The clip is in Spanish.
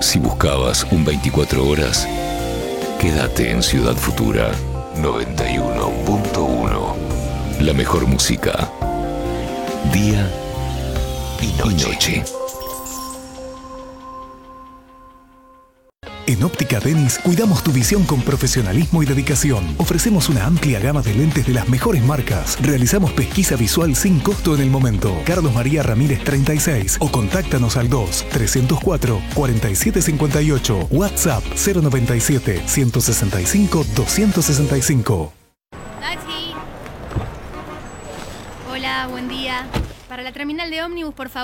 Si buscabas un 24 horas, quédate en Ciudad Futura 91.1. La mejor música, día y noche. En Óptica Denis cuidamos tu visión con profesionalismo y dedicación. Ofrecemos una amplia gama de lentes de las mejores marcas. Realizamos pesquisa visual sin costo en el momento. Carlos María Ramírez 36 o contáctanos al 2-304-4758. WhatsApp 097-165-265. Taxi. Hola, buen día. Para la terminal de ómnibus, por favor.